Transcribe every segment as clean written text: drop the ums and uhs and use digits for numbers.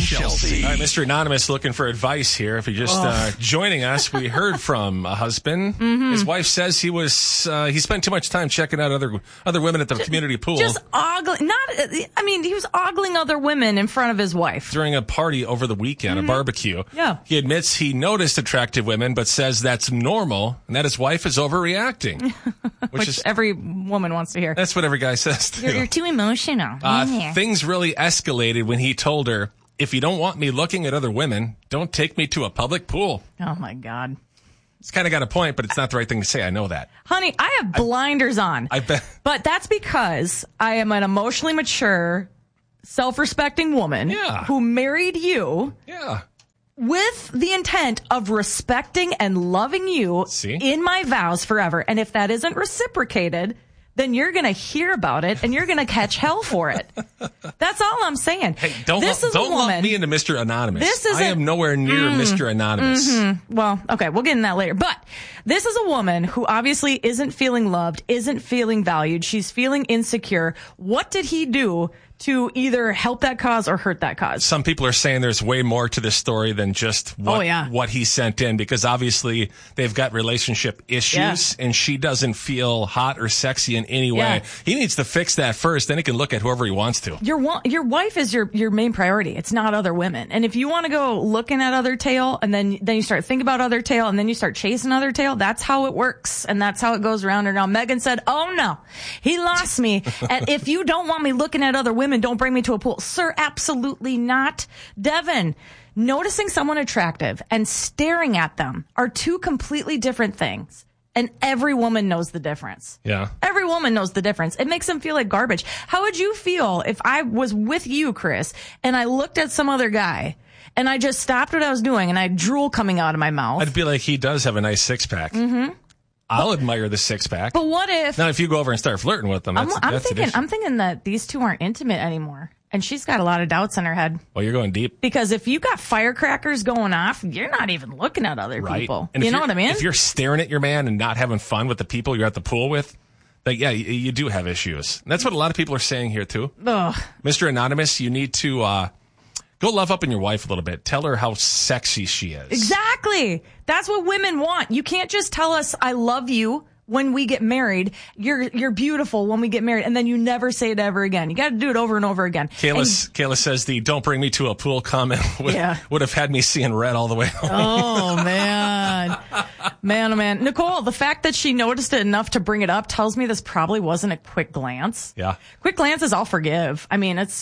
Chelsea. All right, Mr. Anonymous looking for advice here. If you're just joining us, we heard from a husband. Mm-hmm. His wife says he spent too much time checking out other women at the community pool. Just ogling, he was ogling other women in front of his wife. During a party over the weekend, a barbecue. Yeah. He admits he noticed attractive women, but says that's normal and that his wife is overreacting. Which every woman wants to hear. That's what every guy says, too. You're too emotional. Things really escalated when he told her, if you don't want me looking at other women, don't take me to a public pool. Oh, my God. It's kind of got a point, but it's not the right thing to say. I know that. Honey, I have blinders on. I bet. But that's because I am an emotionally mature, self-respecting woman who married you. Yeah. With the intent of respecting and loving you in my vows forever. And if that isn't reciprocated, then you're going to hear about it and you're going to catch hell for it. That's all I'm saying. Hey, don't lump me into Mr. Anonymous. I am nowhere near Mr. Anonymous. Mm-hmm. Well, okay, we'll get in that later. But this is a woman who obviously isn't feeling loved, isn't feeling valued. She's feeling insecure. What did he do to either help that cause or hurt that cause? Some people are saying there's way more to this story than just what he sent in, because obviously they've got relationship issues and she doesn't feel hot or sexy in any way. He needs to fix that first, then he can look at whoever he wants to. Your wife is your main priority. It's not other women. And if you want to go looking at other tail and then you start thinking about other tail and then you start chasing other tail, that's how it works. And that's how it goes around and around. Megan said, oh no, he lost me. And if you don't want me looking at other women, don't bring me to a pool. Sir, absolutely not. Devin, noticing someone attractive and staring at them are two completely different things. And every woman knows the difference. Yeah. Every woman knows the difference. It makes them feel like garbage. How would you feel if I was with you, Chris, and I looked at some other guy and I just stopped what I was doing and I had drool coming out of my mouth? I'd be like, he does have a nice six-pack. Mm-hmm. I'll admire the six-pack. But what if... Now, if you go over and start flirting with them, I'm thinking that these two aren't intimate anymore. And she's got a lot of doubts in her head. Well, you're going deep. Because if you got firecrackers going off, you're not even looking at other people. And you know what I mean? If you're staring at your man and not having fun with the people you're at the pool with, you do have issues. And that's what a lot of people are saying here, too. Ugh. Mr. Anonymous, you need to... go love up on your wife a little bit. Tell her how sexy she is. Exactly. That's what women want. You can't just tell us, I love you when we get married. You're beautiful when we get married. And then you never say it ever again. You got to do it over and over again. Kayla says the don't bring me to a pool comment would have had me seeing red all the way home. Oh, man. Man, oh, man. Nicole, the fact that she noticed it enough to bring it up tells me this probably wasn't a quick glance. Yeah. Quick glances I'll forgive. I mean, it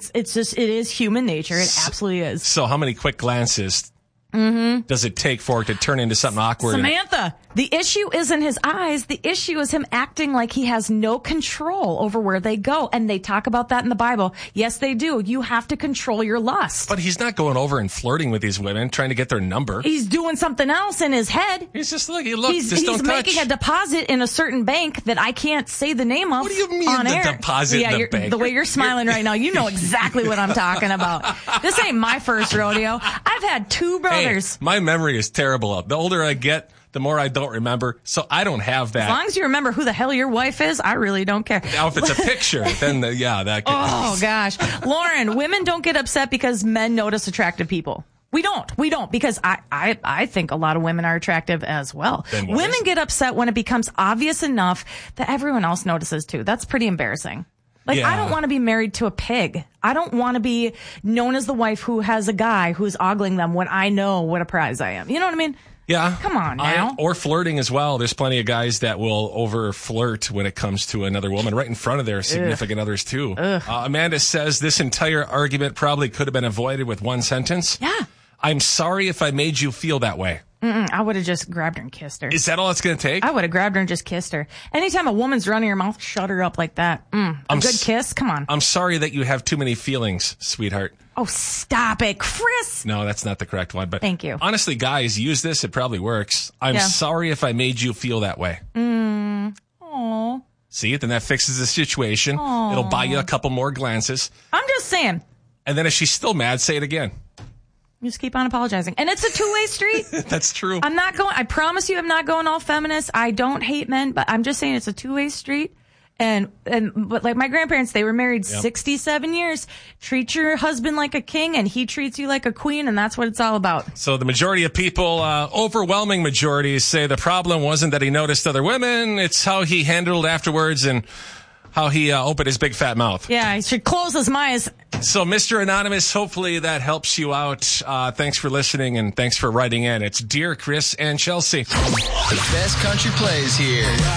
is human nature. It absolutely is. So how many quick glances does it take for it to turn into something awkward? Samantha, the issue isn't his eyes. The issue is him acting like he has no control over where they go. And they talk about that in the Bible. Yes, they do. You have to control your lust. But he's not going over and flirting with these women, trying to get their number. He's doing something else in his head. He's just like, he's making a deposit in a certain bank that I can't say the name of. What do you mean on the air? deposit in the bank? The way you're smiling right now, you know exactly what I'm talking about. This ain't my first rodeo. I've had two brothers. Hey, my memory is terrible. The older I get, the more I don't remember, so I don't have that. As long as you remember who the hell your wife is, I really don't care. Now, if it's a picture, then that could... Oh, gosh. Lauren, women don't get upset because men notice attractive people. We don't, because I think a lot of women are attractive as well. Women get upset when it becomes obvious enough that everyone else notices too. That's pretty embarrassing. I don't want to be married to a pig. I don't want to be known as the wife who has a guy who's ogling them when I know what a prize I am. You know what I mean? Yeah. Come on now. Or flirting as well. There's plenty of guys that will over flirt when it comes to another woman right in front of their significant others too. Amanda says this entire argument probably could have been avoided with one sentence. Yeah. I'm sorry if I made you feel that way. I would have just grabbed her and kissed her. Is that all it's going to take? I would have grabbed her and just kissed her. Anytime a woman's running her mouth, shut her up like that. A good kiss? Come on. I'm sorry that you have too many feelings, sweetheart. Oh, stop it, Chris. No, that's not the correct one. But thank you. Honestly, guys, use this. It probably works. I'm sorry if I made you feel that way. Aw. See, then that fixes the situation. Aww. It'll buy you a couple more glances. I'm just saying. And then if she's still mad, say it again. Just keep on apologizing. And it's a two-way street. That's true. I promise you I'm not going all feminist. I don't hate men, but I'm just saying it's a two-way street. But like my grandparents, they were married 67 years. Treat your husband like a king and he treats you like a queen, and that's what it's all about. So the majority of people, overwhelming majorities, say the problem wasn't that he noticed other women, it's how he handled afterwards and how he opened his big fat mouth. Yeah, he should close his eyes. So, Mr. Anonymous, hopefully that helps you out. Thanks for listening and thanks for writing in. It's Dear Chris and Chelsea. The best country plays here.